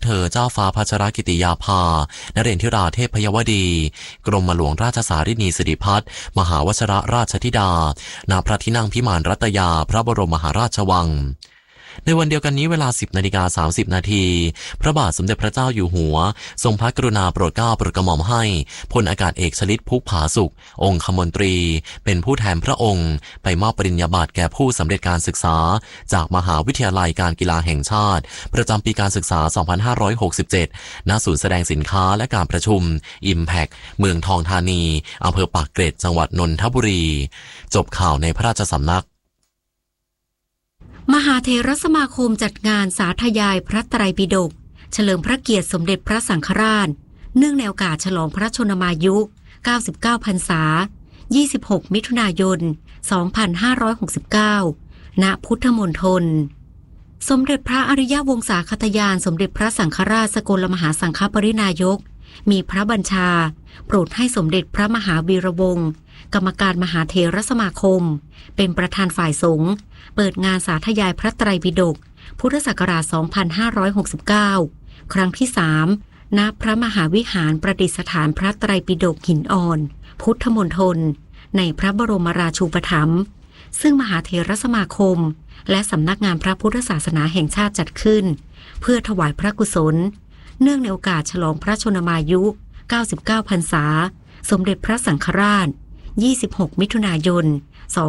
เธอเจ้าฟ้าพัชรกิติยาภานเรนทิราเทพยวดีกรมหลวงราชสารินีสิริพัฒน์มหาวชรราชธิดาณพระที่นั่งพิมานรัตยาพระบรมมหาราชวังในวันเดียวกันนี้เวลา 10:30 น.พระบาทสมเด็จพระเจ้าอยู่หัวทรงพระกรุณาโปรดเกล้าโปรดกระหม่อมให้พลอากาศเอกชลิตพุกผาสุของคมนตรีเป็นผู้แทนพระองค์ไปมอบปริญญาบัตรแก่ผู้สำเร็จการศึกษาจากมหาวิทยาลัยการกีฬาแห่งชาติประจำปีการศึกษา 2567 ณ ศูนย์แสดงสินค้าและการประชุม Impact เมืองทองธานีอำเภอปากเกร็ดจังหวัดนนทบุรีจบข่าวในพระราชสำนักมหาเถรสมาคมจัดงานสาธยายพระไตรปิฎกเฉลิมพระเกียรติสมเด็จพระสังฆราชเนื่องในโอกาสฉลองพระชนมายุ 99 พรรษา 26 มิถุนายน 2569 ณ พุทธมณฑลสมเด็จพระอริยวงศาคตยานสมเด็จพระสังฆราชสกลมหาสังฆปรินายกมีพระบัญชาโปรดให้สมเด็จพระมหาวีระวงศ์กรรมการมหาเถรสมาคมเป็นประธานฝ่ายสงฆ์เปิดงานสาธยายพระไตรปิฎกพุทธศักราช 2569 ครั้งที่ 3 ณ พระมหาวิหารประดิษฐานพระไตรปิฎกหินอ่อนพุทธมณฑลในพระบรมราชูปถัมภ์ซึ่งมหาเถรสมาคมและสำนักงานพระพุทธศาสนาแห่งชาติจัดขึ้นเพื่อถวายพระกุศลเนื่องในโอกาสฉลองพระชนมายุ 99 พรรษาสมเด็จพระสังฆราช 26 มิถุนายน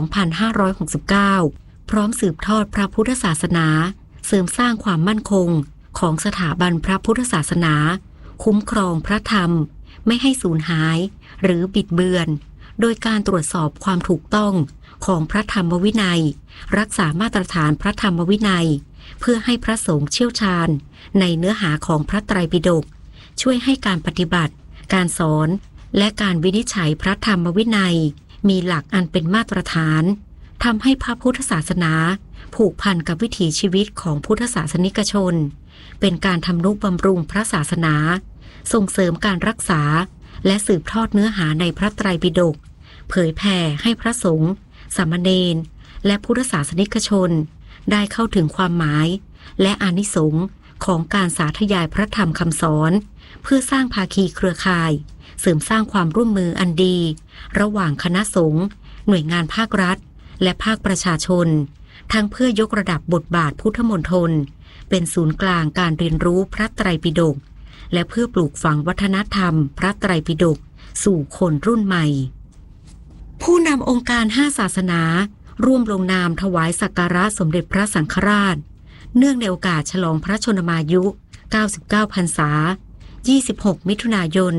2569 พร้อมสืบทอดพระพุทธศาสนาเสริมสร้างความมั่นคงของสถาบันพระพุทธศาสนาคุ้มครองพระธรรมไม่ให้สูญหายหรือบิดเบือนโดยการตรวจสอบความถูกต้องของพระธรรมวินัยรักษามาตรฐานพระธรรมวินัยเพื่อให้พระสงฆ์เชี่ยวชาญในเนื้อหาของพระไตรปิฎกช่วยให้การปฏิบัติการสอนและการวินิจฉัยพระธรรมวินัยมีหลักอันเป็นมาตรฐานทำให้พระพุทธศาสนาผูกพันกับวิถีชีวิตของพุทธศาสนิกชนเป็นการทำนุบำรุงพระศาสนาส่งเสริมการรักษาและสืบทอดเนื้อหาในพระไตรปิฎกเผยแผ่ให้พระสงฆ์สามเณรและพุทธศาสนิกชนได้เข้าถึงความหมายและอานิสงส์ของการสาธยายพระธรรมคำสอนเพื่อสร้างภาคีเครือข่ายเสริมสร้างความร่วมมืออันดีระหว่างคณะสงฆ์หน่วยงานภาครัฐและภาคประชาชนทั้งเพื่อยกระดับบทบาทพุทธมณฑลเป็นศูนย์กลางการเรียนรู้พระไตรปิฎกและเพื่อปลูกฝังวัฒนธรรมพระไตรปิฎกสู่คนรุ่นใหม่ผู้นำองค์การ5ศาสนาร่วมลงนามถวายสักการะสมเด็จพระสังฆราชเนื่องในโอกาสฉลองพระชนมายุ 99 พรรษา 26 มิถุนายน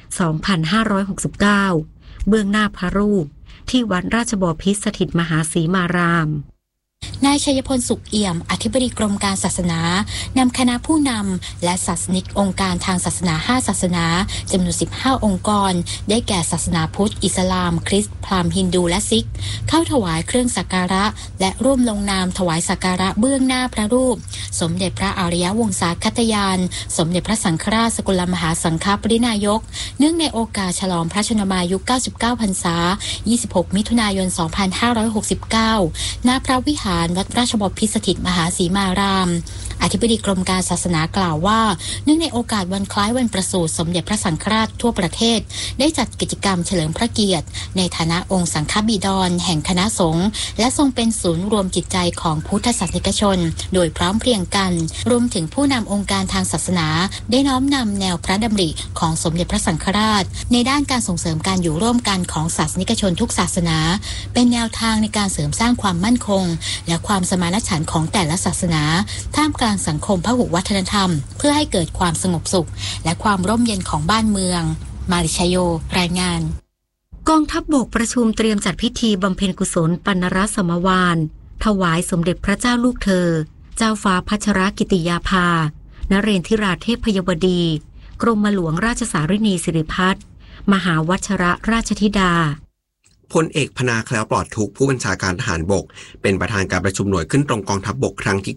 2569 เบื้องหน้าพระรูปที่วัดราชบพิตรสถิตมหาสีมารามนายชัยพลสุขเอี่ยมอธิบดีกรมการศาสนานำคณะผู้นำและศาสนิกองค์การทางศาสนา5ศาสนาจำนวน15องค์กรได้แก่ศาสนาพุทธอิสลามคริสต์พราหมณ์ฮินดูและซิกเข้าถวายเครื่องสักการะและร่วมลงนามถวายสักการะเบื้องหน้าพระรูปสมเด็จพระอริยวงศาคตยานสมเด็จพระสังฆราชสกลมหาสังฆปรินายกเนื่องในโอกาสฉลองพระชนมายุ 99 พรรษา 26 มิถุนายน 2569 ณ พระวิหารวัดราชบพิตรสถิตมหาสีมารามอธิบดีกรมการศาสนากล่าวว่าเนื่องในโอกาสวันคล้ายวันประสูติสมเด็จพระสังฆราชทั่วประเทศได้จัดกิจกรรมเฉลิมพระเกียรติในฐานะองค์สังฆบิดรแห่งคณะสงฆ์และทรงเป็นศูนย์รวมจิตใจของพุทธศาสนิกชนโดยพร้อมเพรียงกันรวมถึงผู้นำองค์การทางศาสนาได้น้อมนำแนวพระดำริของสมเด็จพระสังฆราชในด้านการส่งเสริมการอยู่ร่วมกันของศาสนิกชนทุกศาสนาเป็นแนวทางในการเสริมสร้างความมั่นคงและความสมานฉันท์ของแต่ละศาสนาท่ามกลางสังคมพหุวัฒนธรรมเพื่อให้เกิดความสงบสุขและความร่มเย็นของบ้านเมืองมาริชโยรายงานกองทัพบกประชุมเตรียมจัดพิธีบำเพ็ญกุศลปัณรสมวาลถวายสมเด็จพระเจ้าลูกเธอเจ้าฟ้าพัชรกิติยาภานเรนทิราเทพยวดีกรมหลวงราชสารินีสิริพัฒน์มหาวชรราชธิดาพลเอกพนาแคล้วปลอดทุกข์ผู้บัญชาการทหารบกเป็นประธานการประชุมหน่วยขึ้นตรงกองทัพบกครั้งที่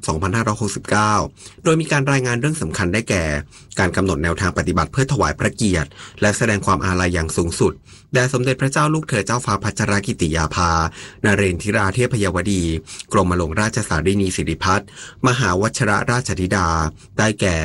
9/2569 โดยมีการรายงานเรื่องสำคัญได้แก่การกำหนดแนวทางปฏิบัติเพื่อถวายพระเกียรติและแสดงความอาลัยอย่างสูงสุดแด่สมเด็จพระเจ้าลูกเธอเจ้าฟ้าพัชรกิติยาภานเรนทิราเทพยวดีกรมหลวงราชสารินีสิริพัฒน์มหาวชรราชธิดาได้แก่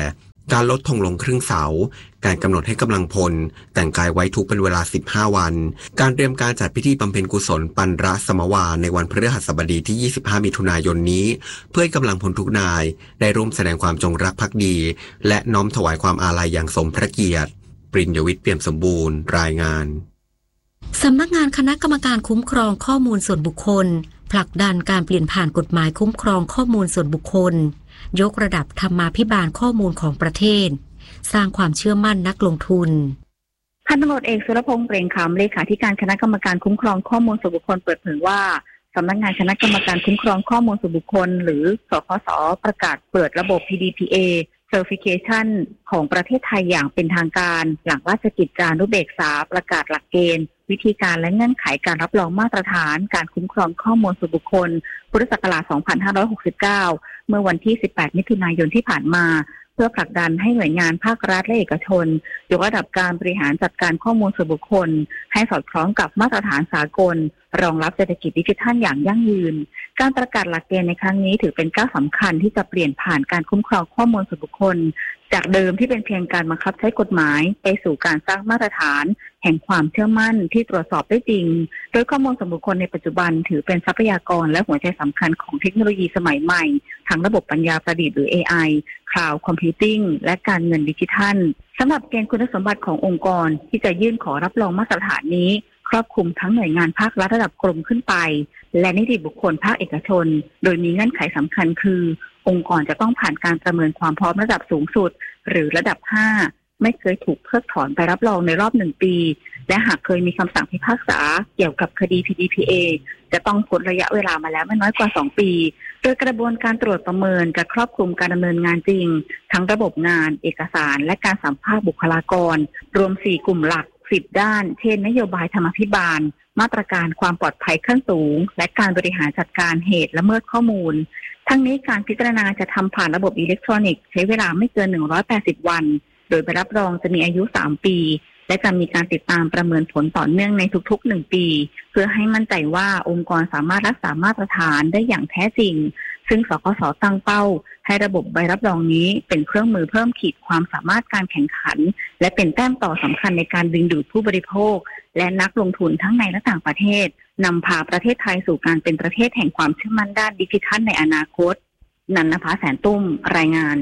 การลดธงลงครึ่งเสาการกำหนดให้กำลังพลแต่งกายไว้ทุกข์เป็นเวลา15วันการเตรียมการจัดพิธีบำเพ็ญกุศลปันระสมวาในวันพฤหัสบดีที่25มิถุนายนนี้เพื่อให้กำลังพลทุกนายได้ร่วมแสดงความจงรักภักดีและน้อมถวายความอาลัยอย่างสมพระเกียรติปริญญวิทย์เปี่ยมสมบูรณ์รายงานสำนักงานคณะกรรมการคุ้มครองข้อมูลส่วนบุคคลผลักดันการเปลี่ยนผ่านกฎหมายคุ้มครองข้อมูลส่วนบุคคลยกระดับธรรมาภิบาลข้อมูลของประเทศสร้างความเชื่อมั่นนักลงทุนพันตำรวจเอกสุรพงษ์เปล่งขำเลขาธิการคณะกรรมการคุ้มครองข้อมูลส่วนบุคคลเปิดเผยว่าสำนักงานคณะกรรมการคุ้มครองข้อมูลส่วนบุคคลหรือสคส.ประกาศเปิดระบบ PDPA Certification ของประเทศไทยอย่างเป็นทางการหลังราชกิจจานุเบกษาประกาศหลักเกณฑ์วิธีการและเงื่อนไขการรับรองมาตรฐานการคุ้มครองข้อมูลส่วนบุคคลพุทธศักราช 2569 เมื่อวันที่ 18 มิถุนายนที่ผ่านมาเพื่อผลักดันให้หน่วยงานภาครัฐและเอกชนยกระดับการบริหารจัดการข้อมูลส่วนบุคคลให้สอดคล้องกับมาตรฐานสากลรองรับเศรษฐกิจดิจิทัลอย่างยั่งยืนการประกาศหลักเกณฑ์ในครั้งนี้ถือเป็นก้าวสำคัญที่จะเปลี่ยนผ่านการคุ้มครองข้อมูลส่วนบุคคลจากเดิมที่เป็นเพียงการบังคับใช้กฎหมายไปสู่การสร้างมาตรฐานแห่งความเชื่อมั่นที่ตรวจสอบได้จริงโดยข้อมูลส่วนบุคคลในปัจจุบันถือเป็นทรัพยากรและหัวใจสำคัญของเทคโนโลยีสมัยใหม่ทั้งระบบปัญญาประดิษฐ์หรือ AI Cloud Computing และการเงินดิจิทัลสำหรับเกณฑ์คุณสมบัติขององค์กรที่จะยื่นขอรับรองมาตรฐานนี้ครอบคลุมทั้งหน่วยงานภาครัฐระดับกรมขึ้นไปและนิติบุคคลภาคเอกชนโดยมีเงื่อนไขสำคัญคือองค์กรจะต้องผ่านการประเมินความพร้อมระดับสูงสุดหรือระดับ 5ไม่เคยถูกเพิกถอนใบรับรองในรอบ1ปีและหากเคยมีคำสั่งพิพากษาเกี่ยวกับคดี PDPA จะต้องพ้นระยะเวลามาแล้วไม่น้อยกว่า2ปีโดยกระบวนการตรวจประเมินจะครอบคลุมการดำเนินงานจริงทั้งระบบงานเอกสารและการสัมภาษณ์บุคลากรรวม4กลุ่มหลัก10ด้านเช่นนโยบายธรรมาภิบาลมาตรการความปลอดภัยขั้นสูงและการบริหารจัดการเหตุละเมิดข้อมูลทั้งนี้การพิจารณาจะทำผ่านระบบอิเล็กทรอนิกส์ใช้เวลาไม่เกิน180วันโดยใบรับรองจะมีอายุ3ปีและจะมีการติดตามประเมินผลต่อเนื่องในทุกๆ1ปีเพื่อให้มั่นใจว่าองค์กรสามารถรักษามาตรฐานได้อย่างแท้จริงซึ่งสคส.ตั้งเป้าให้ระบบใบรับรองนี้เป็นเครื่องมือเพิ่มขีดความสามารถการแข่งขันและเป็นแต้มต่อสำคัญในการดึงดูดผู้บริโภคและนักลงทุนทั้งในและต่างประเทศนำพาประเทศไทยสู่การเป็นประเทศแห่งความเชื่อมั่นด้านดิจิทัลในอนาคตนันนภาแสนตุ้มรายงาน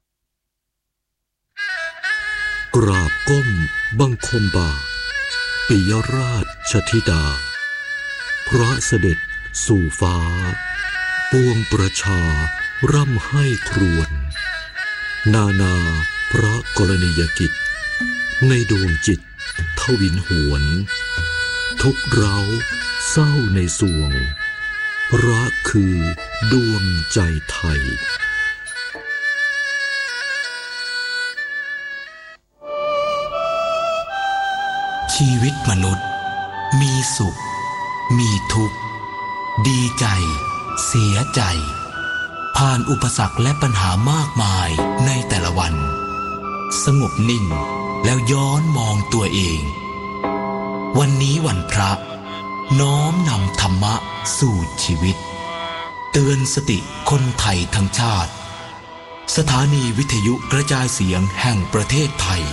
กราบก้มบังคมบาทปิยราชธิดาพระเสด็จสู่ฟ้าปวงประชาร่ำให้ครวญนานาพระกรณียกิจในดวงจิตทวินหวนทุกเราเศร้าในสวงพระคือดวงใจไทยชีวิตมนุษย์มีสุขมีทุกข์ดีใจเสียใจผ่านอุปสรรคและปัญหามากมายในแต่ละวันสงบนิ่งแล้วย้อนมองตัวเองวันนี้วันพระน้อมนำธรรมะสู่ชีวิตเตือนสติคนไทยทั้งชาติสถานีวิทยุกระจายเสียงแห่งประเทศไทย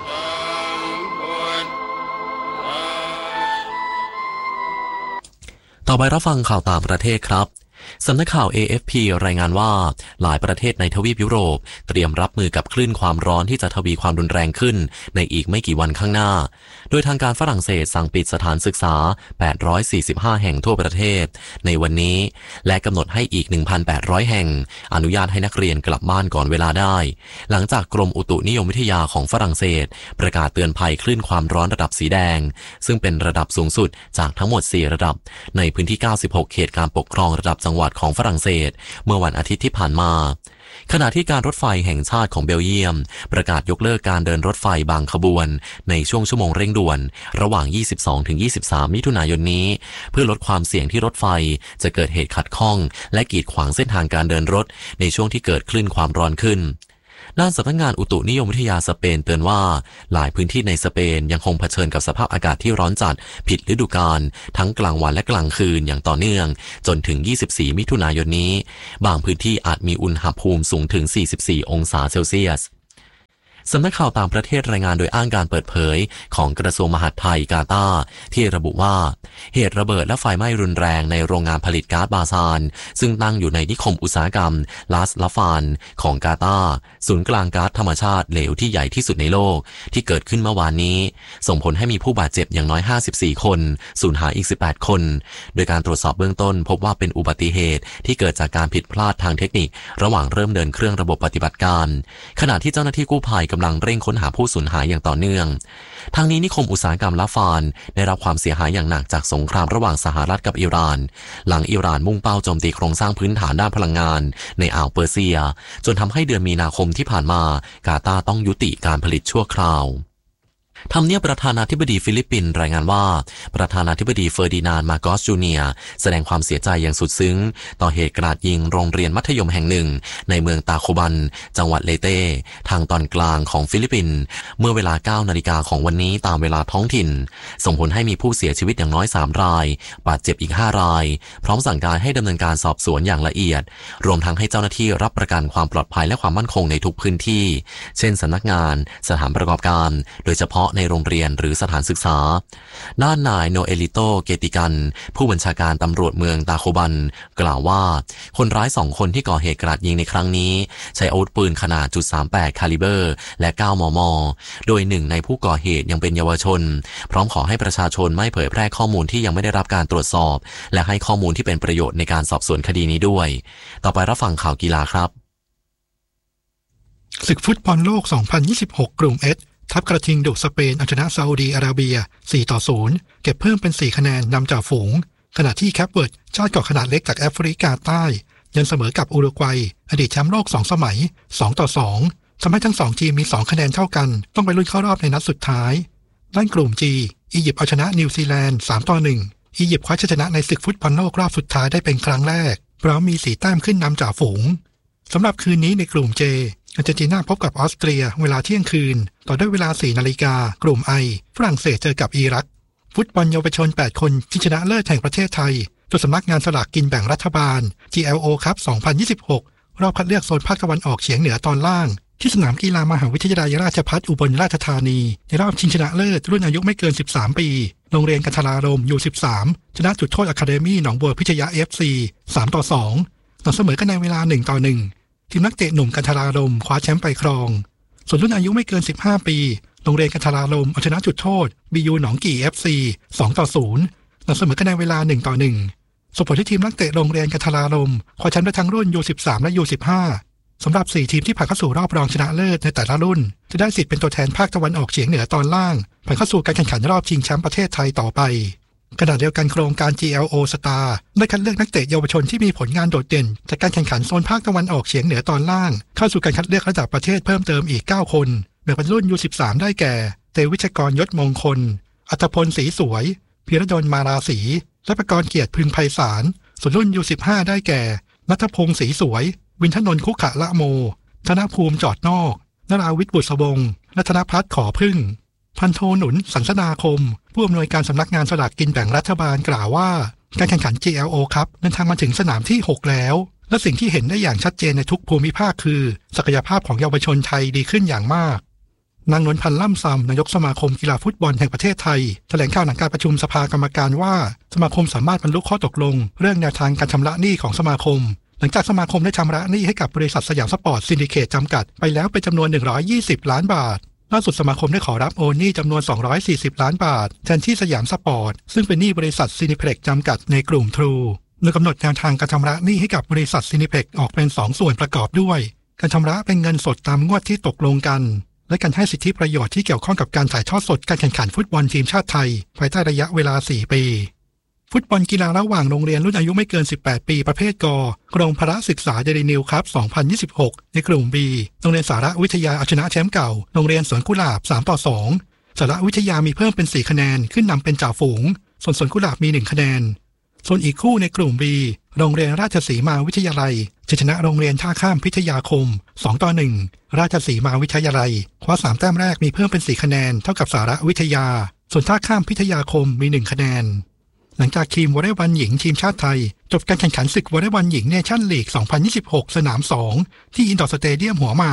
ต่อไปรับฟังข่าวต่างประเทศครับสำนักข่าว AFP รายงานว่าหลายประเทศในทวีปยุโรปเตรียมรับมือกับคลื่นความร้อนที่จะทวีความรุนแรงขึ้นในอีกไม่กี่วันข้างหน้าโดยทางการฝรั่งเศสสั่งปิดสถานศึกษา845แห่งทั่วประเทศในวันนี้และกำหนดให้อีก 1,800 แห่งอนุญาตให้นักเรียนกลับบ้านก่อนเวลาได้หลังจากกรมอุตุนิยมวิทยาของฝรั่งเศสประกาศเตือนภัยคลื่นความร้อนระดับสีแดงซึ่งเป็นระดับสูงสุดจากทั้งหมด4ระดับในพื้นที่96เขตการปกครองระดับจังหวัดของฝรั่งเศสเมื่อวันอาทิตย์ที่ผ่านมาขณะที่การรถไฟแห่งชาติของเบลเยียมประกาศยกเลิกการเดินรถไฟบางขบวนในช่วงชั่วโมงเร่งด่วนระหว่าง 22-23 มิถุนายนนี้เพื่อลดความเสี่ยงที่รถไฟจะเกิดเหตุขัดข้องและกีดขวางเส้นทางการเดินรถในช่วงที่เกิดคลื่นความร้อนขึ้นด้านสำนักงานอุตุนิยมวิทยาสเปนเตือนว่าหลายพื้นที่ในสเปนยังคงเผชิญกับสภาพอากาศที่ร้อนจัดผิดฤดูกาลทั้งกลางวันและกลางคืนอย่างต่อเนื่องจนถึง24มิถุนายนนี้บางพื้นที่อาจมีอุณหภูมิสูงถึง44องศาเซลเซียสสำนักข่าวต่างประเทศรายงานโดยอ้างการเปิดเผยของกระทรวงมหาดไทยกาตาร์ที่ระบุว่าเหตุระเบิดและไฟไหม้รุนแรงในโรงงานผลิตก๊าซบาซานซึ่งตั้งอยู่ในนิคมอุตสาหกรรมลาสลาฟานของกาตาร์ศูนย์กลางก๊าซธรรมชาติเหลวที่ใหญ่ที่สุดในโลกที่เกิดขึ้นเมื่อวานนี้ส่งผลให้มีผู้บาดเจ็บอย่างน้อย54คนสูญหายอีก18คนโดยการตรวจสอบเบื้องต้นพบว่าเป็นอุบัติเหตุที่เกิดจากการผิดพลาดทางเทคนิคระหว่างเริ่มเดินเครื่องระบบปฏิบัติการขณะที่เจ้าหน้าที่กู้ภัยกำลังเร่งค้นหาผู้สูญหายอย่างต่อเนื่องทางนี้นิคมอุตสาหกรรมลาฟานได้รับความเสียหายอย่างหนักจากสงครามระหว่างสหรัฐกับอิหร่านหลังอิหร่านมุ่งเป้าโจมตีโครงสร้างพื้นฐานด้านพลังงานในอ่าวเปอร์เซียจนทำให้เดือนมีนาคมที่ผ่านมากาตาร์ต้องยุติการผลิตชั่วคราวทำเนียบประธานาธิบดีฟิลิปปินส์รายงานว่าประธานาธิบดีเฟอร์ดินานด์ มาโกส จูเนียร์แสดงความเสียใจอย่างสุดซึ้งต่อเหตุกราดยิงโรงเรียนมัธยมแห่งหนึ่งในเมืองตาโคบันจังหวัดเลเต้ทางตอนกลางของฟิลิปปินส์เมื่อเวลา 9 นาฬิกาของวันนี้ตามเวลาท้องถิ่นส่งผลให้มีผู้เสียชีวิตอย่างน้อย3รายบาดเจ็บอีก5รายพร้อมสั่งการให้ดำเนินการสอบสวนอย่างละเอียดรวมทั้งให้เจ้าหน้าที่รับประกันความปลอดภัยและความมั่นคงในทุกพื้นที่เช่นสำนักงานสถานประกอบการโดยเฉพาะในโรงเรียนหรือสถานศึกษาด้านนายโนเอลิโตเกติกันผู้บัญชาการตำรวจเมืองตาโคบันกล่าวว่าคนร้าย2คนที่ก่อเหตุกราดยิงในครั้งนี้ใช้อาวุธปืนขนาด.38 คาลิเบอร์และ9 มม.โดยหนึ่งในผู้ก่อเหตุยังเป็นเยาวชนพร้อมขอให้ประชาชนไม่เผยแพร่ข้อมูลที่ยังไม่ได้รับการตรวจสอบและให้ข้อมูลที่เป็นประโยชน์ในการสอบสวนคดีนี้ด้วยต่อไปรับฟังข่าวกีฬาครับศึกฟุตบอลโลก 2026 กลุ่ม Hทัพกระทิงดุสเปนเอาชนะซาอุดีอาระเบีย 4-0 เก็บเพิ่มเป็น4คะแนนนำจ่าฝูงขณะที่แคปเวิร์ดชาติเกาะขนาดเล็กจากแอฟริกาใต้ยันเสมอกับอุรุกวัยอดีตแชมป์โลก2สมัย 2-2 ทำให้ทั้ง2ทีมมี2คะแนนเท่ากันต้องไปลุ้นเข้ารอบในนัดสุดท้ายด้านกลุ่ม G อียิปต์เอาชนะนิวซีแลนด์ 3-1 อียิปต์คว้าชัยชนะในศึกฟุตบอลโลกรอบสุดท้ายได้เป็นครั้งแรกพร้อมมี4แต้มขึ้นนำจ่าฝูงสำหรับคืนนี้ในกลุ่ม Jอาร์เจนตินาพบกับออสเตรียเวลาเที่ยงคืนต่อด้วยเวลา 4 นาฬิกากลุ่ม I ฝรั่งเศสเจอกับอิรักฟุตบอลเยาวชน8คนชิงชนะเลิศแห่งประเทศไทยโดยสำนักงานสลากกินแบ่งรัฐบาล GLO ครับ 2026 รอบคัดเลือกโซนภาคตะวันออกเฉียงเหนือตอนล่างที่สนามกีฬามหาวิทยาลัยราชภัฏอุบลราชธานีในรอบชิงชนะเลิศรุ่นอายุไม่เกิน13ปีโรงเรียนกันทรารม U13 ชนะจุดโทษอะคาเดมี่หนองบัวพิทยา FC 3-2 ต่อเสมอกันในเวลา 1-1ทีมนักเตะหนุ่มกันทรารมคว้าแชมป์ไปครองส่วนรุ่นอายุไม่เกิน15ปีโรงเรียนกันทรารมเอาชนะจุดโทษ BU หนองกี่ FC 2-0 ต่อเสมอกันในเวลา 1-1 ส่งผลที่ทีมนักเตะโรงเรียนกันทรารมคว้าแชมป์ได้ทั้งรุ่น U13 และ U15 สำหรับ4ทีมที่ผ่านเข้าสู่รอบรองชนะเลิศในแต่ละรุ่นจะได้สิทธิ์เป็นตัวแทนภาคตะวันออกเฉียงเหนือตอนล่างผ่านเข้าสู่การแข่งขันรอบชิงแชมป์ประเทศไทยต่อไปขณะเดียวกันโครงการ GLO Star ได้คัดเลือกนักเตะเยาวชนที่มีผลงานโดดเด่นจากการแข่งขันโซนภาคตะวันออกเฉียงเหนือตอนล่างเข้าสู่การคัดเลือกระดับประเทศเพิ่มเติมอีก9คนแบ่งเป็นรุ่น U13 ได้แก่เตวิชกรยศมงคลอัตพลศรีสวยพีรดลมาราศรีและประกรณ์เกียรติพึงไพศาลส่วนรุ่น U15 ได้แก่ณัฐพงศ์ศรีสวยวินทนนท์คุขะละโมธนภูมิจอดนอกนราวิทย์บุษบงและธนภัทรขอพึ่งพันโทหนุนสันสนาคมผู้อำนวยการสำนักงานสลากกินแบ่งรัฐบาลกล่าวว่าการแข่งขัน GLO ครับเดินทางมาถึงสนามที่6แล้วและสิ่งที่เห็นได้อย่างชัดเจนในทุกภูมิภาคคือศักยภาพของเยาวชนไทยดีขึ้นอย่างมากนางนวลพันธ์ล่ำซำนายกสมาคมกีฬาฟุตบอลแห่งประเทศไทยแถลงข่าวหลังการประชุมสภากรรมการว่าสมาคมสามารถบรรลุข้อตกลงเรื่องแนวทางการชำระหนี้ของสมาคมหลังจากสมาคมได้ชำระหนี้ให้กับบริษัทสยามสปอร์ตซินดิเคตจำกัดไปแล้วเป็นจำนวน120ล้านบาทล่าสุดสมาคมได้ขอรับโอนหนี้จำนวน240ล้านบาทแทนที่สยามสปอร์ตซึ่งเป็นหนี้บริษัทซินิเพล็กจำกัดในกลุ่มทรูโดยกำหนดแนวทางการชำระหนี้ให้กับบริษัทซินิเพล็กออกเป็น2ส่วนประกอบด้วยการชำระเป็นเงินสดตามงวดที่ตกลงกันและการให้สิทธิประโยชน์ที่เกี่ยวข้องกับการถ่ายทอดสดการแข่งขันฟุตบอลทีมชาติไทยภายใต้ระยะเวลา4ปีฟุตบอลกีฬาระหว่างโรงเรียนรุ่นอายุไม่เกิน18ปีประเภทกกรมพละศึกษาเดลินิวครับ 2026 ในกลุ่ม B โรงเรียนสารวิทยาเอาชนะแชมป์เก่าโรงเรียนสวนกุหลาบ 3-2 สารวิทยามีเพิ่มเป็น4คะแนนขึ้นนำเป็นจ่าฝูงส่วนสวนกุหลาบมี1คะแนนส่วนอีกคู่ในกลุ่ม B โรงเรียนราชสีมาวิทยาลัยชนะโรงเรียนท่าข้ามพิทยาคม 2-1 ราชสีมาวิทยาลัยคว้า3แต้มแรกมีเพิ่มเป็น4คะแนนเท่ากับสารวิทยาส่วนท่าข้ามพิทยาคมมี1คะแนนหลังจากทีมวอลเลย์บอลหญิงทีมชาติไทยจบการแข่งขันศึกวอลเลย์บอลหญิงเนชั่นลีก 2026 สนาม 2 ที่อินดอร์สเตเดียมหัวหมาก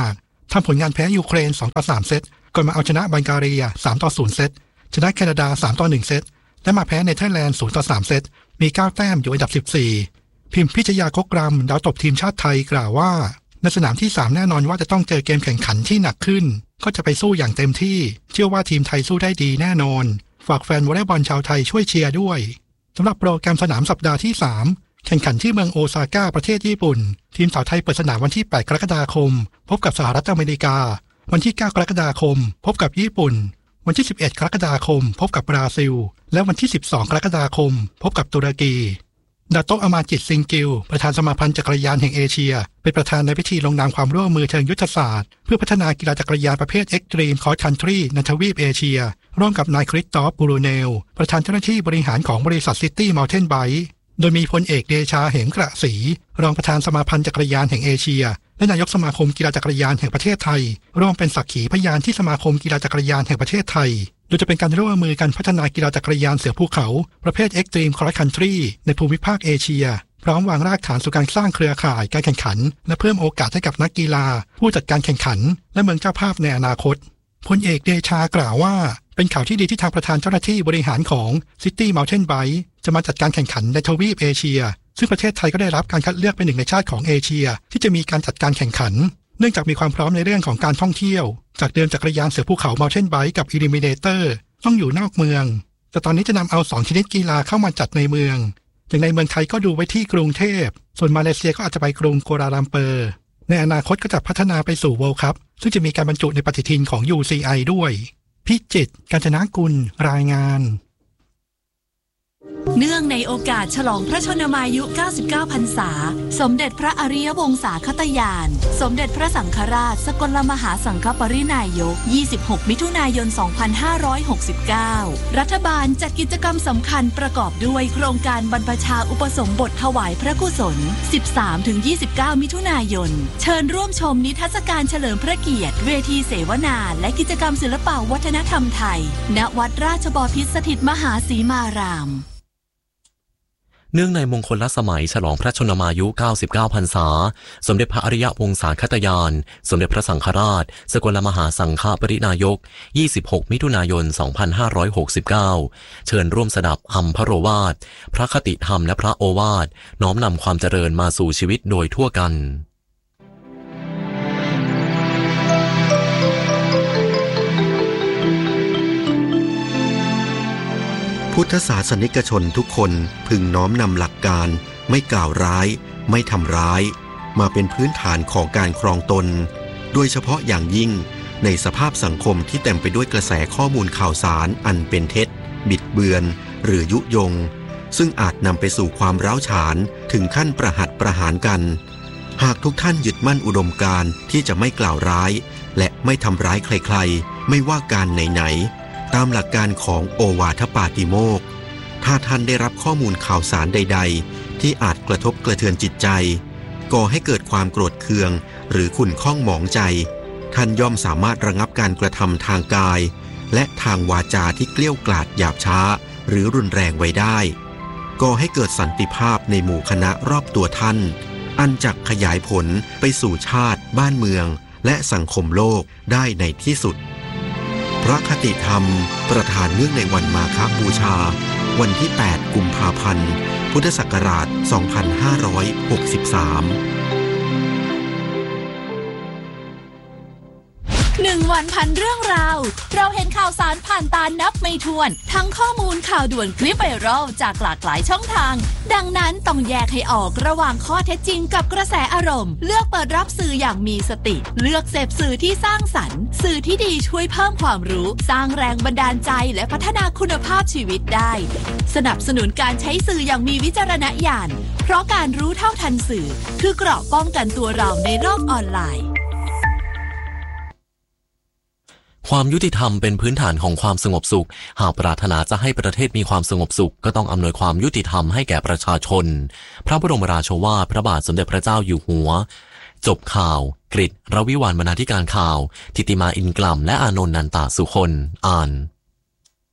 ทำผลงานแพ้ยูเครน2-3 เซตก่อนมาเอาชนะบัลแกเรีย3-0 เซตชนะแคนาดา3-1 เซตและมาแพ้เนเธอร์แลนด์0-3 เซตมี9 แต้มอยู่อันดับ14พิมพิชยา คกรำดาวตบทีมชาติไทยกล่าวว่าในสนามที่3แน่นอนว่าจะต้องเจอเกมแข่งขันที่หนักขึ้นก็จะไปสู้อย่างเต็มที่เชื่อว่าทีมไทยสู้ได้ดีแน่นอนฝากแฟนวอลเลย์บอลชาวไทยช่วยเชียร์ด้วยสำหรับโปรแกรมสนามสัปดาห์ที่3แข่งขันที่เมืองโอซาก้าประเทศญี่ปุ่นทีมสาวไทยเปิดสนามวันที่8 กรกฎาคมพบกับสหรัฐอเมริกาวันที่9 กรกฎาคมพบกับญี่ปุ่นวันที่11 กรกฎาคมพบกับบราซิลและวันที่12 กรกฎาคมพบกับตุรกีดาโตะ อมาจิต ซิงกิลประธานสมาพันธ์จักรยานแห่งเอเชียเป็นประธานในพิธีลงนามความร่วมมือเชิงยุทธศาสตร์เพื่อพัฒนากีฬาจักรยานประเภทเอ็กตรีมคอร์สคันทรีในทวีปเอเชียร่วมกับนายคริสตอฟ บูรูเนลประธานเจ้าหน้าที่บริหารของบริษัทซิตี้เมาน์เทนไบค์โดยมีพลเอกเดชาเหมกระศรีรองประธานสมาพันธ์จักรยานแห่งเอเชียและนายกสมาคมกีฬาจักรยานแห่งประเทศไทยร่วมเป็นสักขีพยานที่สมาคมกีฬาจักรยานแห่งประเทศไทยโดยจะเป็นการร่วมมือกันพัฒนากีฬาจักรยานเสือภูเขาประเภทเอ็กตรีมคอร์สคันทรีในภูมิภาคเอเชียพร้อมวางรากฐานสู่การสร้างเครือข่ายการแข่งขันและเพิ่มโอกาสให้กับนักกีฬาผู้จัดการแข่งขันและเมืองเจ้าภาพในอนาคตพลเอกเดชากล่าวว่าเป็นข่าวที่ดีที่ทางประธานเจ้าหน้าที่บริหารของ City Mountain Bike จะมาจัดการแข่งขันในทวีปเอเชียซึ่งประเทศไทยก็ได้รับการคัดเลือกเป็นหนึ่งในชาติของเอเชียที่จะมีการจัดการแข่งขันเนื่องจากมีความพร้อมในเรื่องของการท่องเที่ยวจากเดิมจักรยานเสือภูเขา Mountain Bike กับ Eliminator ต้องอยู่นอกเมืองแต่ตอนนี้จะนำเอา2ชนิดกีฬาเข้ามาจัดในเมืองอย่างในเมืองไทยก็ดูไว้ที่กรุงเทพส่วนมาเลเซียก็อาจจะไปกรุงกัวลาลัมเปอร์ในอนาคตก็จะพัฒนาไปสู่ World Cup ซึ่งจะมีการบรรจุในปฏิทินของ UCI ด้วยพิจิตร กาญจนกุลรายงานเนื่องในโอกาสฉลองพระชนมายุ 99 พรรษาสมเด็จพระอริยวงศาคตยานสมเด็จพระสังฆราชสกลมหาสังฆปรินายก 26 มิถุนายน 2569 รัฐบาลจัดกิจกรรมสำคัญประกอบด้วยโครงการบรรพชาอุปสมบทถวายพระกุศล 13-29 มิถุนายนเชิญร่วมชมนิทรรศการเฉลิมพระเกียรติเวทีเสวนาและกิจกรรมศิลปวัฒนธรรมไทยณวัดราชบพิตรสถิตมหาสีมารามเนื่องในมงคลสมัยฉลองพระชนมายุ 99 พรรษาสมเด็จพระอริยวงศาคตยานสมเด็จพระสังฆราชสกลมหาสังฆปรินายก 26 มิถุนายน 2569 เชิญร่วมสดับอัมพโรวาทพระคติธรรมและพระโอวาทน้อมนำความเจริญมาสู่ชีวิตโดยทั่วกันพุทธศาสนิกชนทุกคนพึงน้อมนำหลักการไม่กล่าวร้ายไม่ทำร้ายมาเป็นพื้นฐานของการครองตนโดยเฉพาะอย่างยิ่งในสภาพสังคมที่เต็มไปด้วยกระแสข้อมูลข่าวสารอันเป็นเท็จบิดเบือนหรือยุยงซึ่งอาจนำไปสู่ความร้าวฉานถึงขั้นประหัตประหารกันหากทุกท่านยึดมั่นอุดมการณ์ที่จะไม่กล่าวร้ายและไม่ทำร้ายใครๆไม่ว่าการไหนตามหลักการของโอวาทปาติโมกข์ถ้าท่านได้รับข้อมูลข่าวสารใดๆที่อาจกระทบกระเทือนจิตใจก่อให้เกิดความโกรธเคืองหรือขุ่นข้องหมองใจท่านย่อมสามารถระงับการกระทำทางกายและทางวาจาที่เกลี้ยวกล่อมหยาบช้าหรือรุนแรงไว้ได้ก่อให้เกิดสันติภาพในหมู่คณะรอบตัวท่านอันจักขยายผลไปสู่ชาติบ้านเมืองและสังคมโลกได้ในที่สุดพระคติธรรมประธานเนื่องในวันมาฆบูชาวันที่ 8 กุมภาพันธ์ พุทธศักราช 2563 1 วันพันเรื่องราวเราเห็นข่าวสารผ่านตานับไม่ถ้วนทั้งข้อมูลข่าวด่วนคลิปไวรัลจากหลากหลายช่องทางดังนั้นต้องแยกให้ออกระหว่างข้อเท็จจริงกับกระแสอารมณ์เลือกเปิดรับสื่ออย่างมีสติเลือกเสพสื่อที่สร้างสรรค์สื่อที่ดีช่วยเพิ่มความรู้สร้างแรงบันดาลใจและพัฒนาคุณภาพชีวิตได้สนับสนุนการใช้สื่ออย่างมีวิจารณญาณเพราะการรู้เท่าทันสื่อคือเกราะป้องกันตัวเราในโลกออนไลน์ความยุติธรรมเป็นพื้นฐานของความสงบสุขหากปรารถนาจะให้ประเทศมีความสงบสุขก็ต้องอำนวยความยุติธรรมให้แก่ประชาชนพระบรมราโชวาทพระบาทสมเด็จพระเจ้าอยู่หัวจบข่าวกฤษ รวิวรรณบรรณาธิการข่าวทิติมาอินกล่ำและอานนท์นันตาสุคนอ่าน